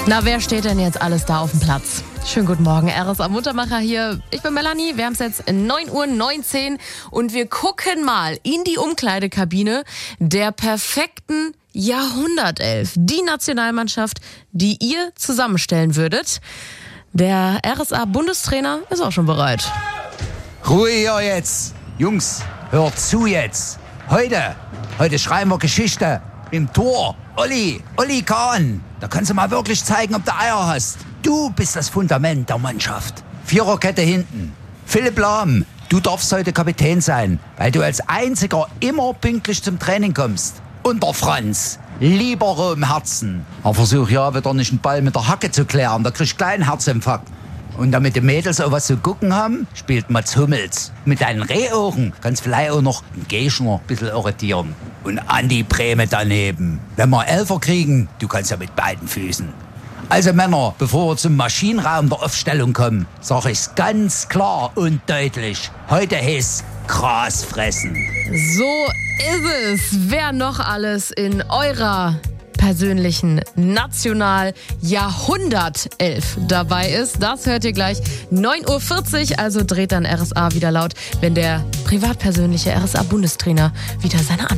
Na, wer steht denn jetzt alles da auf dem Platz? Schönen guten Morgen, RSA Muntermacher hier. Ich bin Melanie, wir haben es jetzt 9:19 Uhr und wir gucken mal in die Umkleidekabine der perfekten Jahrhundertelf. Die Nationalmannschaft, die ihr zusammenstellen würdet. Der RSA-Bundestrainer ist auch schon bereit. Ruhe hier jetzt. Jungs, hört zu jetzt. Heute schreiben wir Geschichte. Im Tor. Olli Kahn. Da kannst du mal wirklich zeigen, ob du Eier hast. Du bist das Fundament der Mannschaft. Viererkette hinten. Philipp Lahm, du darfst heute Kapitän sein, weil du als einziger immer pünktlich zum Training kommst. Und der Franz, lieber im Herzen. Aber versuch ja wieder nicht einen Ball mit der Hacke zu klären, da kriegst du gleich einen Herzinfarkt. Und damit die Mädels auch was zu gucken haben, spielt Mats Hummels. Mit deinen Rehaugen kannst vielleicht auch noch einen Geischner ein bisschen irritieren. Und Andi Brehme daneben. Wenn wir Elfer kriegen, du kannst ja mit beiden Füßen. Also Männer, bevor wir zum Maschinenraum der Aufstellung kommen, sage ich's ganz klar und deutlich. Heute heißt Gras fressen. So ist es. Wer noch alles in eurer persönlichen National-Jahrhundertelf dabei ist, das hört ihr gleich 9:40 Uhr, also dreht dann RSA wieder laut, wenn der privatpersönliche RSA-Bundestrainer wieder seine Ansprache